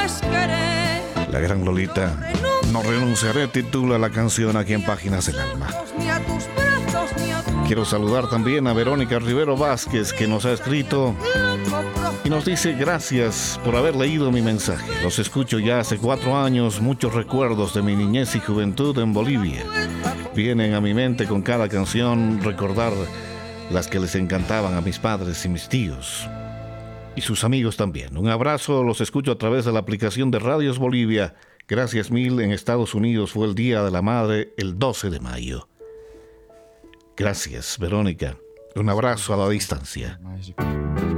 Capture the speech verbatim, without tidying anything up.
La gran Lolita, No renunciaré, titula la canción aquí en Páginas del Alma. Quiero saludar también a Verónica Rivero Vázquez, que nos ha escrito y nos dice: gracias por haber leído mi mensaje. Los escucho ya hace cuatro años. Muchos recuerdos de mi niñez y juventud en Bolivia vienen a mi mente con cada canción. Recordar las que les encantaban a mis padres y mis tíos y sus amigos también. Un abrazo, los escucho a través de la aplicación de Radios Bolivia. Gracias mil. En Estados Unidos fue el Día de la Madre el doce de mayo. Gracias, Verónica. Un abrazo a la distancia.